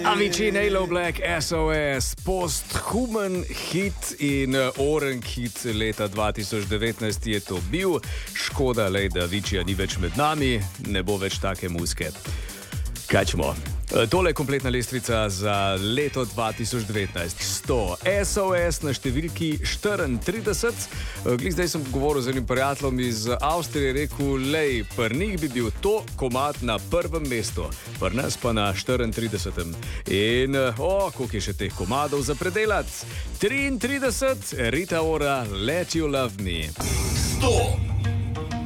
Avicii, Halo Black, SOS, posthuman hit in oren hit leta 2019 je to bil. Škoda le, da Avicii ni več med nami, ne bo več take muzike. Kaj ćemo? Tole je kompletna lestvica za leto 2019. 100. SOS na številki 34. Glih zdaj sem govoril z enim prijateljem iz Avstrije, rekel, lej, pri njih bi bil to komad na prvem mestu, pri nas pa na 34. In, koliko je še teh komadov za predelat? 33. Rita Ora, Let You Love Me. 100.